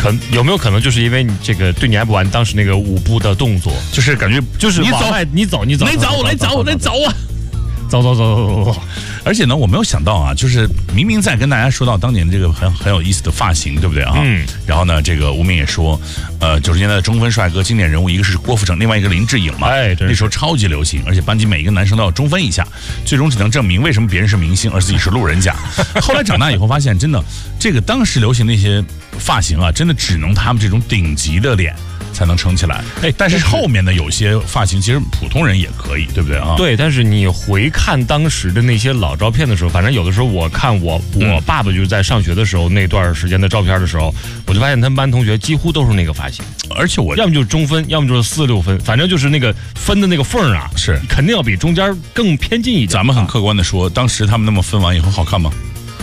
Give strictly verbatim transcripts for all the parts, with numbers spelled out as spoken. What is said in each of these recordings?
可有没有可能就是因为你这个对你爱不完当时那个舞步的动作， 就是感觉就是你走， 你走，你走， 你走，来走，来走啊！ 走走走走走走。 而且呢，我没有想到啊，就是明明在跟大家说到当年这个很很有意思的发型，对不对啊？嗯。然后呢，这个吴敏也说，呃，九十年代的中分帅哥经典人物，一个是郭富城，另外一个林志颖嘛。 哎， 那时候超级流行，而且班级每一个男生都要中分一下，最终只能证明为什么别人是明星，而自己是路人甲。后来长大以后发现，真的，这个当时流行那些发型啊，真的只能他们这种顶级的脸才能撑起来。哎，但是后面的有些发型，其实普通人也可以，对不对啊？ 对，但是你回看当时的那些老照片的时候，反正有的时候我看我我爸爸就是在上学的时候那段时间的照片的时候，我就发现他们班同学几乎都是那个发型， 而且我要么就是中分，要么就是四六分，反正就是那个分的那个缝啊， 是肯定要比中间更偏近一点。 咱们很客观的说，当时他们那么分完以后好看吗？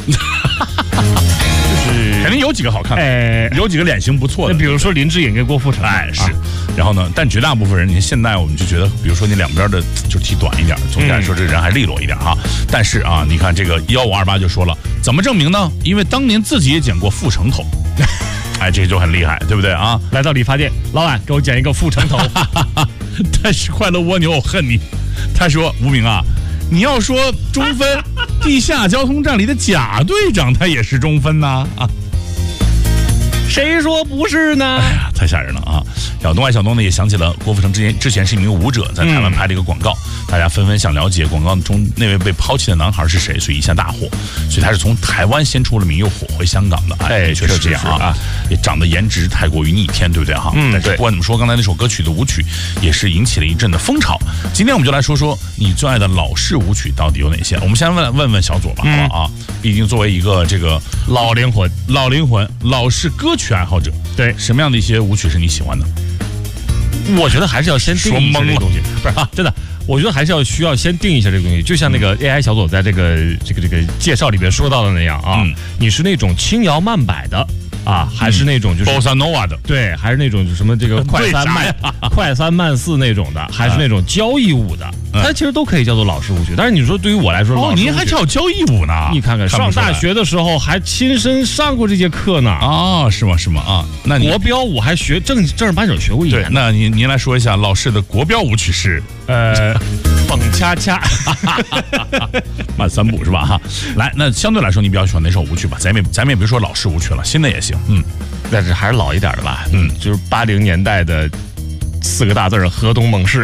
就是肯定有几个好看的，哎，有几个脸型不错的。 那比如说林志颖跟郭富城， 哎是。啊、然后呢，但绝大部分人，你看现在我们就觉得，比如说你两边的就剃短一点，总体来说这人还利落一点哈。嗯、但是啊，你看这个幺五二八就说了，怎么证明呢？因为当年自己也剪过副城头。哎，这就很厉害，对不对啊？ 来到理发店，老板给我剪一个副城头。 但是快乐蜗牛，我恨你。他说吴明啊，你要说中分，地下交通站里的贾队长他也是中分呐啊。 谁说不是呢？ 哎呀，太吓人了啊！小东爱小东呢也想起了郭富城之前之前是一名舞者，在台湾拍了一个广告，嗯、大家纷纷想了解广告中那位被抛弃的男孩是谁，所以一下大火。所以他是从台湾先出了名，又火回香港的。哎，确实这样啊，也长得颜值太过于逆天，对不对哈？嗯，但是不管怎么说，刚才那首歌曲的舞曲也是引起了一阵的风潮。今天我们就来说说你最爱的老式舞曲到底有哪些？我们先问问问小左吧，好不好啊？毕竟作为一个这个老灵魂、 老灵魂、老式歌曲爱好者， 对什么样的一些舞曲是你喜欢的？ 我觉得还是要先定义一下这个东西，不是、啊、真的，我觉得还是要需要先定义一下这个东西。就像那个 A I 小左在这个这个这个介绍里边说到的那样啊，嗯、你是那种轻摇慢摆的。啊，还是那种就是 bossa nova 的， 对，还是那种就什么这个快三慢快三慢四那种的，还是那种交谊舞的，嗯、它其实都可以叫做老式舞曲。但是你说对于我来说， 哦，您还跳交谊舞呢？ 你看看，上大学的时候还亲身上过这节课呢。 哦，是吗？是吗？啊，那你国标舞还学正正儿八经学过一年。 对，那您您来说一下老式的国标舞曲是呃。蹦恰恰， 慢三步是吧？哈，来，那相对来说，你比较喜欢哪首舞曲吧？咱们咱们也别说老式舞曲了，新的也行。嗯， 但是还是老一点的吧。嗯，就是八零年代的四个大字儿：河东猛士。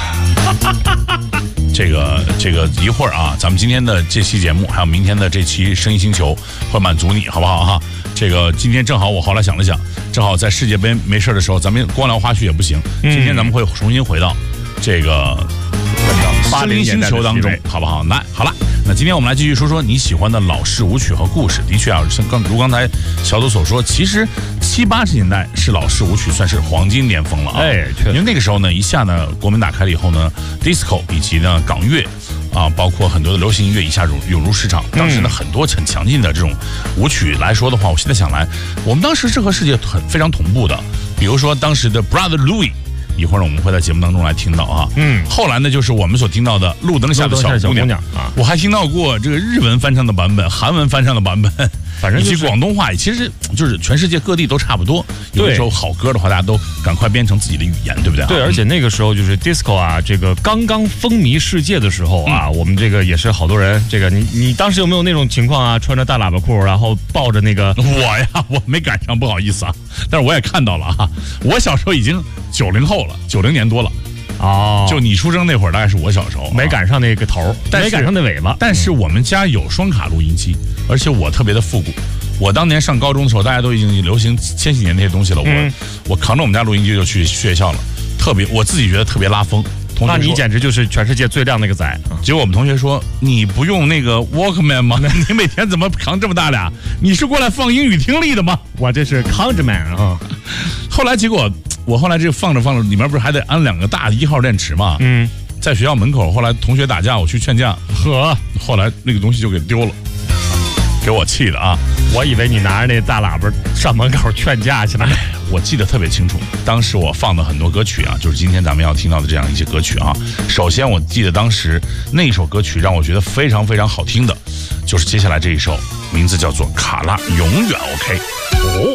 这个这个一会儿啊，咱们今天的这期节目，还有明天的这期声音星球，会满足你，好不好哈？这个今天正好，我后来想了想，正好在世界杯没事的时候，咱们光聊花絮也不行。今天咱们会重新回到这个。声音星球当中，好不好？来，好了，那今天我们来继续说说你喜欢的老式舞曲和故事。的确啊，像刚如刚才小左所说，其实七八十年代是老式舞曲算是黄金巅峰了啊。 哎，确实， 因为那个时候呢，一下呢国门打开了以后呢 ，disco 以及呢港乐啊，包括很多的流行音乐一下涌涌入市场。当时呢，很多很强劲的这种舞曲来说的话，我现在想来，我们当时是和世界很非常同步的。比如说当时的 Brother Louie。一会儿我们会在节目当中来听到啊，嗯，后来呢就是我们所听到的路灯下的小姑娘啊，我还听到过这个日文翻唱的版本、韩文翻唱的版本，反正以及广东话，其实就是全世界各地都差不多。有的时候好歌的话，大家都赶快编成自己的语言，对不对？ 对，而且那个时候就是 disco 啊，这个刚刚风靡世界的时候啊，我们这个也是好多人，这个你你当时有没有那种情况啊？穿着大喇叭裤，然后抱着那个我呀，我没赶上，不好意思啊，但是我也看到了啊，我小时候已经九零后了，九零年多了。哦，就你出生那会儿，大概是我小时候， 没赶上那个头，没赶上那尾巴。 但是我们家有双卡录音机，而且我特别的复古。我当年上高中的时候，大家都已经流行千禧年那些东西了，嗯、我我扛着我们家录音机就去学校了，特别我自己觉得特别拉风。同学那你简直就是全世界最靓那个仔。啊、 结果我们同学说：“你不用那个 Walkman 吗？你每天怎么扛这么大俩？你是过来放英语听力的吗？” 我这是 Conjurman 啊。 后来结果。我后来这放着放着，里面不是还得安两个大的一号电池吗？嗯，在学校门口，后来同学打架，我去劝架，呵，后来那个东西就给丢了，给我气的啊！ 我以为你拿着那大喇叭上门口劝架去了。 我记得特别清楚，当时我放的很多歌曲啊，就是今天咱们要听到的这样一些歌曲啊。首先，我记得当时那首歌曲让我觉得非常非常好听的，就是接下来这一首，名字叫做《卡拉永远 OK》。哦。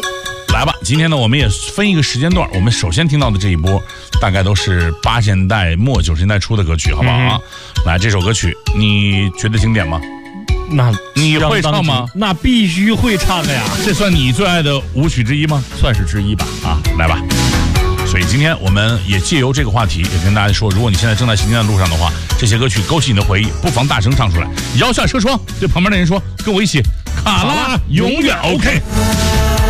来吧，今天呢，我们也分一个时间段，我们首先听到的这一波，大概都是八十年代末九十年代初的歌曲，好不好啊？嗯、来，这首歌曲你觉得经典吗？ 那你会唱吗？ 那必须会唱的呀！ 这算你最爱的舞曲之一吗？ 算是之一吧。 啊，来吧。所以今天我们也借由这个话题，也跟大家说，如果你现在正在行进的路上的话，这些歌曲勾起你的回忆，不妨大声唱出来，摇下车窗，对旁边的人说，跟我一起，卡拉永远 OK。